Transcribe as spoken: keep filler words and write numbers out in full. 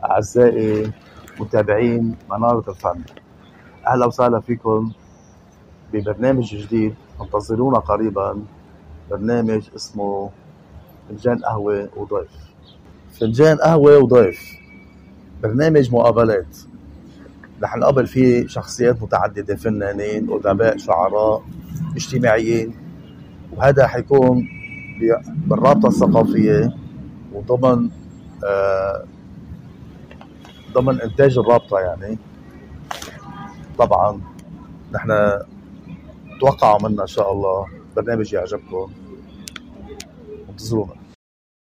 أعزائي متابعين منارة الفن، أهلا وسهلا فيكم ببرنامج جديد انتظرونا قريبا. برنامج اسمه فنجان قهوة وضيف. فنجان قهوة وضيف برنامج مقابلات رح نقابل فيه شخصيات متعددة، فنانين، أدباء، شعراء، اجتماعيين، وهذا حيكون بالرابطة الثقافية وضمن آه ضمن إنتاج الرابطة. يعني طبعا نحن توقعوا منا إن شاء الله برنامج يعجبكم، انتظرونا.